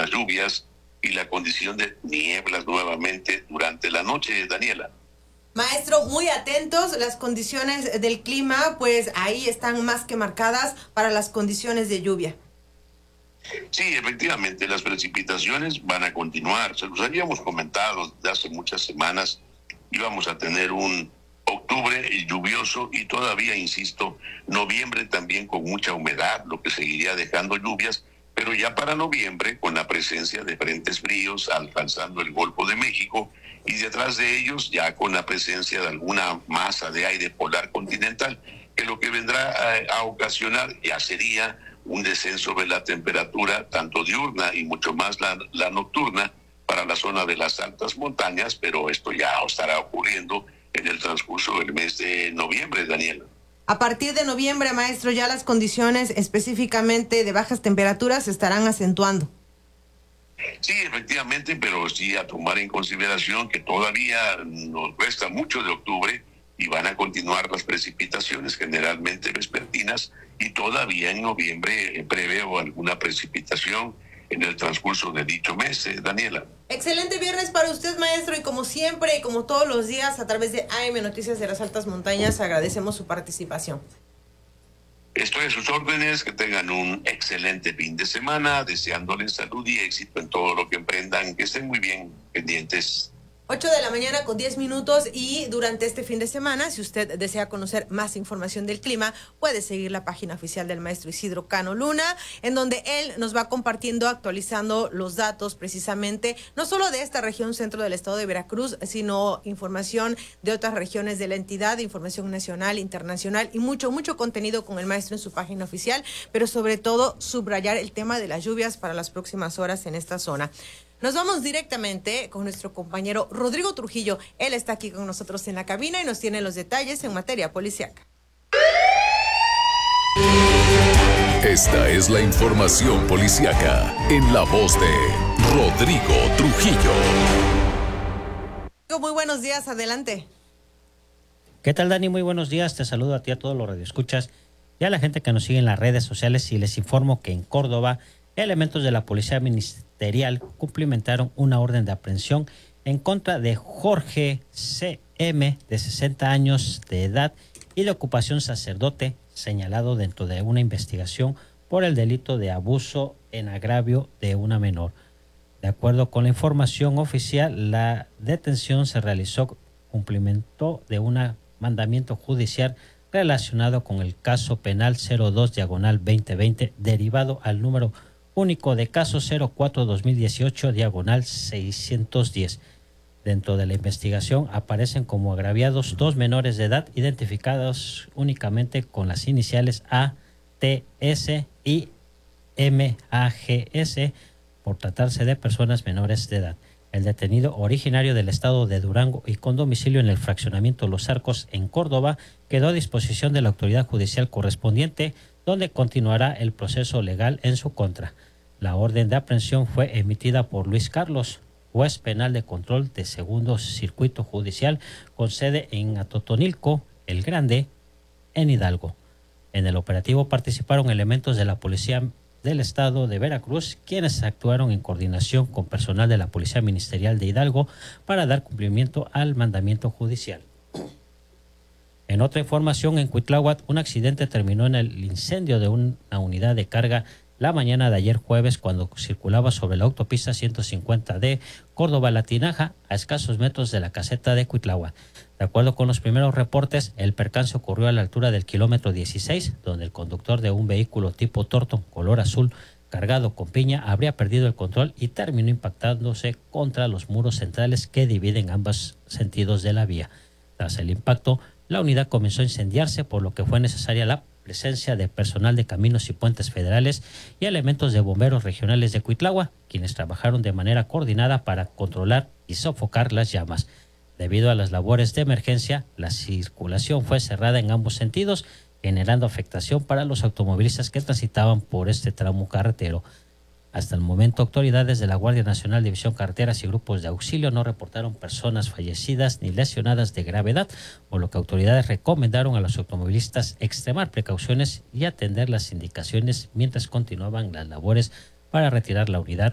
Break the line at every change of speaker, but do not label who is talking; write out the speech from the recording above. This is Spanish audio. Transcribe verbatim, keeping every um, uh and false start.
las lluvias y la condición de nieblas nuevamente durante la noche, Daniela.
Maestro, muy atentos, las condiciones del clima, pues ahí están más que marcadas para las condiciones de lluvia.
Sí, efectivamente, las precipitaciones van a continuar. Se los habíamos comentado desde hace muchas semanas. Íbamos a tener un octubre lluvioso y todavía, insisto, noviembre también con mucha humedad, lo que seguiría dejando lluvias, pero ya para noviembre, con la presencia de frentes fríos alcanzando el Golfo de México y detrás de ellos ya con la presencia de alguna masa de aire polar continental, que lo que vendrá a, a ocasionar ya sería un descenso de la temperatura, tanto diurna y mucho más la, la nocturna, para la zona de las altas montañas, pero esto ya estará ocurriendo en el transcurso del mes de noviembre, Daniela.
A partir de noviembre, maestro, ya las condiciones específicamente de bajas temperaturas se estarán acentuando.
Sí, efectivamente, pero sí a tomar en consideración que todavía nos resta mucho de octubre y van a continuar las precipitaciones generalmente vespertinas, y todavía en noviembre eh, preveo alguna precipitación en el transcurso de dicho mes, eh, Daniela.
Excelente viernes para usted, maestro, y como siempre y como todos los días a través de A M Noticias de las Altas Montañas agradecemos su participación.
Estoy a sus órdenes, que tengan un excelente fin de semana, deseándoles salud y éxito en todo lo que emprendan, que estén muy bien pendientes.
ocho de la mañana con diez minutos, y durante este fin de semana, si usted desea conocer más información del clima, puede seguir la página oficial del maestro Isidro Cano Luna, en donde él nos va compartiendo, actualizando los datos precisamente, no solo de esta región centro del estado de Veracruz, sino información de otras regiones de la entidad, información nacional, internacional y mucho, mucho contenido con el maestro en su página oficial, pero sobre todo subrayar el tema de las lluvias para las próximas horas en esta zona. Nos vamos directamente con nuestro compañero Rodrigo Trujillo. Él está aquí con nosotros en la cabina y nos tiene los detalles en materia policíaca.
Esta es la información policíaca en la voz de Rodrigo Trujillo.
Muy buenos días, adelante.
¿Qué tal, Dani? Muy buenos días. Te saludo a ti, a todos los radioescuchas y a la gente que nos sigue en las redes sociales, y les informo que en Córdoba elementos de la Policía Ministerial cumplimentaron una orden de aprehensión en contra de Jorge C M, de sesenta años de edad y de ocupación sacerdote, señalado dentro de una investigación por el delito de abuso en agravio de una menor. De acuerdo con la información oficial, la detención se realizó cumplimiento de un mandamiento judicial relacionado con el caso penal cero dos diagonal veinte veinte, derivado al número único de caso cero cuatro dos mil dieciocho diagonal seiscientos diez. Dentro de la investigación aparecen como agraviados dos menores de edad identificados únicamente con las iniciales A, T, S y M, A, G, S, por tratarse de personas menores de edad. El detenido, originario del estado de Durango y con domicilio en el fraccionamiento Los Arcos en Córdoba, quedó a disposición de la autoridad judicial correspondiente, donde continuará el proceso legal en su contra. La orden de aprehensión fue emitida por Luis Carlos, juez penal de control de Segundo Circuito Judicial, con sede en Atotonilco, El Grande, en Hidalgo. En el operativo participaron elementos de la Policía del Estado de Veracruz, quienes actuaron en coordinación con personal de la Policía Ministerial de Hidalgo para dar cumplimiento al mandamiento judicial. En otra información, en Cuitláhuac, un accidente terminó en el incendio de una unidad de carga la mañana de ayer jueves, cuando circulaba sobre la autopista ciento cincuenta D Córdoba-La Tinaja, a escasos metros de la caseta de Cuitláhuac. De acuerdo con los primeros reportes, el percance ocurrió a la altura del kilómetro dieciséis, donde el conductor de un vehículo tipo Torton color azul cargado con piña habría perdido el control y terminó impactándose contra los muros centrales que dividen ambos sentidos de la vía. Tras el impacto, la unidad comenzó a incendiarse, por lo que fue necesaria la presencia de personal de Caminos y Puentes Federales y elementos de bomberos regionales de Cuitláhuac, quienes trabajaron de manera coordinada para controlar y sofocar las llamas. Debido a las labores de emergencia, la circulación fue cerrada en ambos sentidos, generando afectación para los automovilistas que transitaban por este tramo carretero. Hasta el momento, autoridades de la Guardia Nacional, División Carreteras y grupos de auxilio no reportaron personas fallecidas ni lesionadas de gravedad, por lo que autoridades recomendaron a los automovilistas extremar precauciones y atender las indicaciones mientras continuaban las labores para retirar la unidad